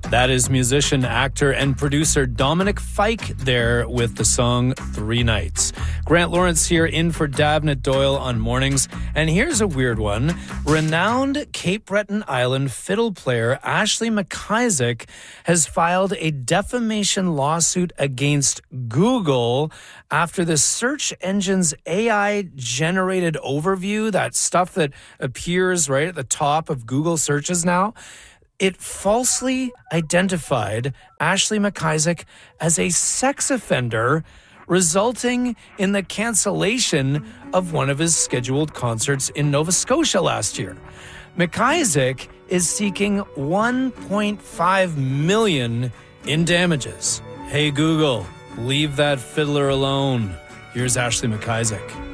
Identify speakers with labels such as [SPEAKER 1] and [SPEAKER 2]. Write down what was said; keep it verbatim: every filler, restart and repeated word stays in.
[SPEAKER 1] That is musician, actor, and producer Dominic Fike there with the song Three Nights. Grant Lawrence here in for Dabnett Doyle on mornings. And here's a weird one. Renowned Cape Breton Island fiddle player Ashley McIsaac has filed a defamation lawsuit against Google after the search engine's A I-generated overview, that stuff that appears right at the top of Google searches now, it falsely identified Ashley McIsaac as a sex offender, resulting in the cancellation of one of his scheduled concerts in Nova Scotia last year. McIsaac is seeking one point five million dollars in damages. Hey Google, leave that fiddler alone. Here's Ashley McIsaac.